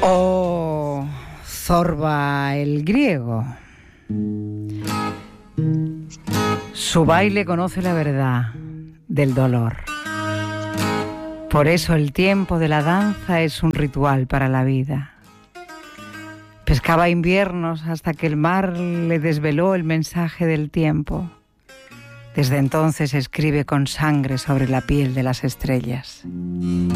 O Zorba el griego. Su baile conoce la verdad del dolor. Por eso el tiempo de la danza es un ritual para la vida. Pescaba inviernos hasta que el mar le desveló el mensaje del tiempo. Desde entonces escribe con sangre sobre la piel de las estrellas.